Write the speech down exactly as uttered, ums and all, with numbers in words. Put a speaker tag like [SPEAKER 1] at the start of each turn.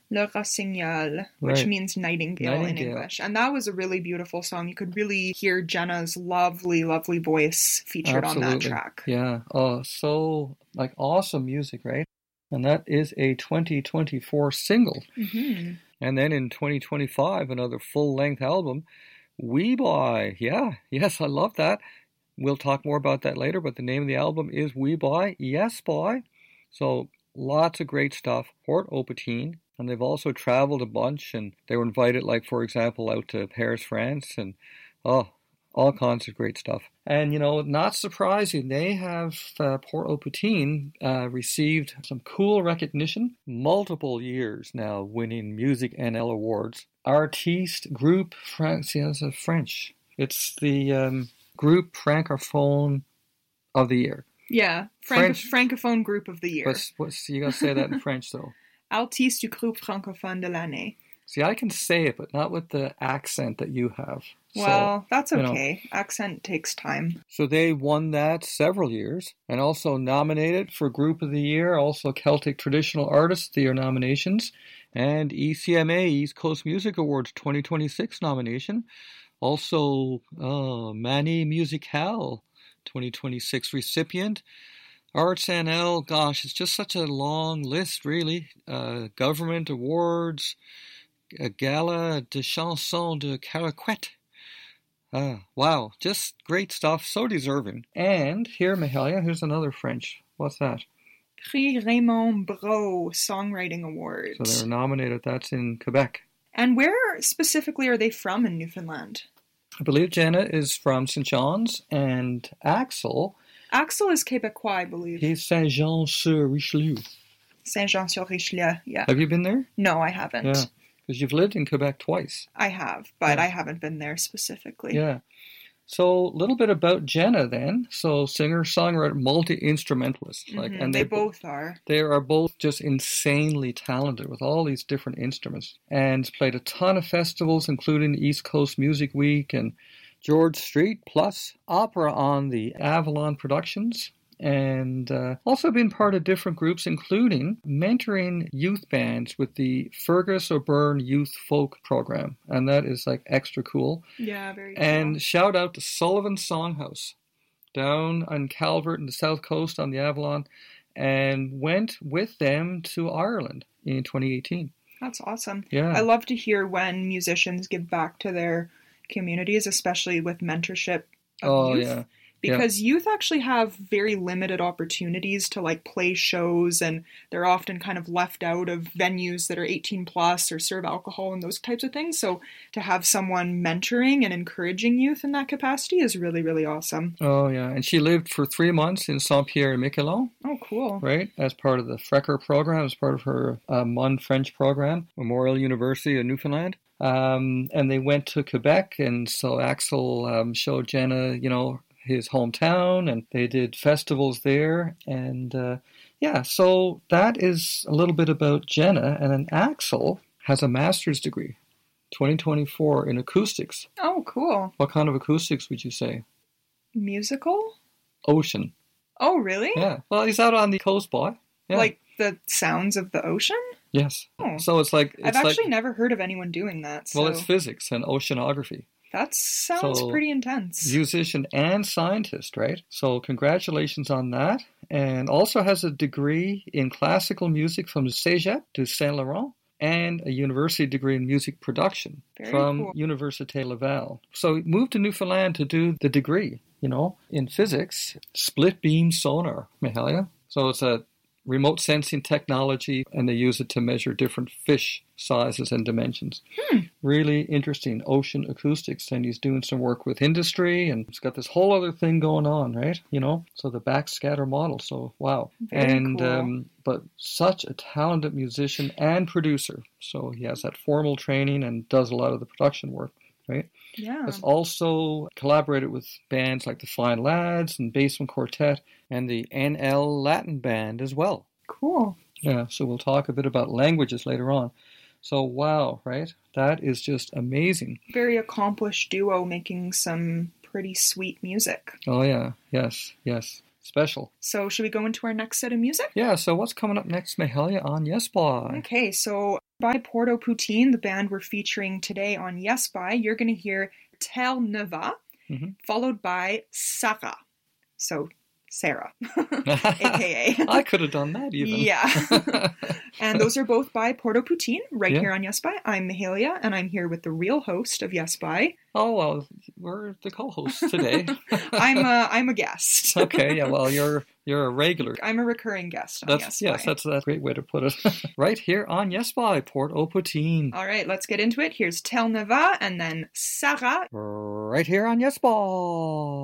[SPEAKER 1] Le Rossignol, which
[SPEAKER 2] Right.
[SPEAKER 1] means nightingale, in
[SPEAKER 2] Nightingale.
[SPEAKER 1] English. And that was a really beautiful song. You could really hear Jenna's lovely, lovely voice featured on that
[SPEAKER 2] Absolutely.
[SPEAKER 1] track.
[SPEAKER 2] Yeah. Oh, so like awesome music, right? And that is a twenty twenty-four single.
[SPEAKER 1] hmm
[SPEAKER 2] And then in twenty twenty-five, another full-length album, Wee Boy. Yeah, yes, I love that. We'll talk more about that later, but the name of the album is Wee Boy, Yes Boy. So lots of great stuff. Port-au-Prince, and they've also traveled a bunch, and they were invited, like, for example, out to Paris, France, and oh, all kinds of great stuff. And, you know, not surprising, they have, uh, Port-au-Prince uh, received some cool recognition. Multiple years now winning Music N L awards. Artiste Groupe Française French. It's the um, Group Francophone of the Year.
[SPEAKER 1] Yeah, Franco-
[SPEAKER 2] French-
[SPEAKER 1] Francophone Group of the Year.
[SPEAKER 2] What's, what's, you gotta say that in French, though.
[SPEAKER 1] Artiste du Groupe Francophone de l'année.
[SPEAKER 2] See, I can say it, but not with the accent that you have.
[SPEAKER 1] Well,
[SPEAKER 2] so,
[SPEAKER 1] that's
[SPEAKER 2] you know.
[SPEAKER 1] okay. Accent takes time.
[SPEAKER 2] So they won that several years, and also nominated for Group of the Year, also Celtic Traditional Artist of the Year nominations, and E C M A, East Coast Music Awards twenty twenty-six nomination. Also, uh, Manny Musicale twenty twenty-six recipient. Arts N L, gosh, it's just such a long list, really. Uh, government awards, a Gala de Chanson de Caraquet. Ah, wow, just great stuff, so deserving. And here, Mahalia, here's another French. What's that?
[SPEAKER 1] Prix Raymond Brault Songwriting Award.
[SPEAKER 2] So they were nominated. That's in Quebec.
[SPEAKER 1] And where specifically are they from in Newfoundland?
[SPEAKER 2] I believe Jenna is from Saint John's, and Axel,
[SPEAKER 1] Axel is Quebecois, I believe.
[SPEAKER 2] he's Saint-Jean-sur-Richelieu.
[SPEAKER 1] Saint-Jean-sur-Richelieu, yeah.
[SPEAKER 2] Have you been there?
[SPEAKER 1] No, I haven't.
[SPEAKER 2] Yeah, because you've lived in Quebec twice.
[SPEAKER 1] I have, but
[SPEAKER 2] Yeah.
[SPEAKER 1] I haven't been there specifically.
[SPEAKER 2] Yeah. So a little bit about Jenna then. So singer, songwriter, multi-instrumentalist. Like,
[SPEAKER 1] Mhm,
[SPEAKER 2] and
[SPEAKER 1] they,
[SPEAKER 2] they
[SPEAKER 1] both are.
[SPEAKER 2] They are both just insanely talented with all these different instruments, and played a ton of festivals, including East Coast Music Week and George Street, plus opera on the Avalon Productions, and uh, also been part of different groups, including mentoring youth bands with the Fergus O'Byrne Youth Folk Program, and that is like extra cool.
[SPEAKER 1] Yeah, very cool.
[SPEAKER 2] And shout out to Sullivan Songhouse down on Calvert in the south coast on the Avalon, and went with them to Ireland in twenty eighteen.
[SPEAKER 1] That's awesome.
[SPEAKER 2] Yeah.
[SPEAKER 1] I love to hear when musicians give back to their communities, especially with mentorship of
[SPEAKER 2] Oh,
[SPEAKER 1] youth.
[SPEAKER 2] yeah.
[SPEAKER 1] Because youth actually have very limited opportunities to like play shows, and they're often kind of left out of venues that are eighteen plus or serve alcohol and those types of things. So to have someone mentoring and encouraging youth in that capacity is really, really awesome.
[SPEAKER 2] Oh, yeah. And she lived for three months in Saint-Pierre-et-Miquelon,
[SPEAKER 1] Oh, cool.
[SPEAKER 2] right, as part of the Frecker program, as part of her uh, Mon French program, Memorial University of Newfoundland. Um, and they went to Quebec, and so Axel um, showed Jenna, you know, his hometown, and they did festivals there. And uh, yeah, so that is a little bit about Jenna. And then Axel has a master's degree, twenty twenty-four, in acoustics.
[SPEAKER 1] Oh, cool.
[SPEAKER 2] What kind of acoustics would you say?
[SPEAKER 1] Musical?
[SPEAKER 2] Ocean.
[SPEAKER 1] Oh, really?
[SPEAKER 2] Yeah. Well, he's out on the coast, boy. Yeah.
[SPEAKER 1] Like the sounds of the ocean?
[SPEAKER 2] Yes.
[SPEAKER 1] Oh.
[SPEAKER 2] So it's like it's
[SPEAKER 1] I've actually
[SPEAKER 2] like,
[SPEAKER 1] never heard of anyone doing that. So
[SPEAKER 2] well, it's physics and oceanography.
[SPEAKER 1] that sounds
[SPEAKER 2] So,
[SPEAKER 1] pretty intense.
[SPEAKER 2] Musician and scientist, right? So congratulations on that. And also has a degree in classical music from the Cégep de Saint Laurent, and a university degree in music production
[SPEAKER 1] Very
[SPEAKER 2] from
[SPEAKER 1] cool.
[SPEAKER 2] Université Laval. So he moved to Newfoundland to do the degree, you know, in physics, split beam sonar, Mahalia. So it's a remote sensing technology, and they use it to measure different fish sizes and dimensions.
[SPEAKER 1] Hmm.
[SPEAKER 2] Really interesting ocean acoustics, and he's doing some work with industry, and he's got this whole other thing going on, right? You know, so the backscatter model. So wow,
[SPEAKER 1] Very
[SPEAKER 2] and
[SPEAKER 1] cool.
[SPEAKER 2] um, but such a talented musician and producer. So he has that formal training and does a lot of the production work, right?
[SPEAKER 1] Yeah.
[SPEAKER 2] Has also collaborated with bands like the Fine Lads and Basement Quartet and the N L Latin Band as well.
[SPEAKER 1] Cool.
[SPEAKER 2] Yeah, so we'll talk a bit about languages later on. So wow, right? That is just amazing.
[SPEAKER 1] Very accomplished duo making some pretty sweet music.
[SPEAKER 2] Oh yeah, yes, yes. Special.
[SPEAKER 1] So should we go into our next set of music?
[SPEAKER 2] Yeah, so what's coming up next, Mahalia, on Yes Boy?
[SPEAKER 1] Okay, so By Port-au-Poutine, the band we're featuring today on Yes By, you're going to hear Terre Neuve, mm-hmm. followed by Sarah. So, Sarah, a k a.
[SPEAKER 2] I could have done that even.
[SPEAKER 1] Yeah. And those are both by Port-au-Poutine, right
[SPEAKER 2] yeah.
[SPEAKER 1] here on Yes By. I'm Mahalia, and I'm here with the real host of Yes By.
[SPEAKER 2] Oh, well, we're the co-hosts today.
[SPEAKER 1] I'm a, I'm a guest.
[SPEAKER 2] Okay, yeah, well, you're you're a regular.
[SPEAKER 1] I'm a recurring guest on
[SPEAKER 2] that's,
[SPEAKER 1] Yes
[SPEAKER 2] Yes,
[SPEAKER 1] By.
[SPEAKER 2] that's, that's a great way to put it. Right here on Yes By, Port-au-Poutine.
[SPEAKER 1] All right, let's get into it. Here's Terre Neuve, and then Sarah.
[SPEAKER 2] Right here on Yes By.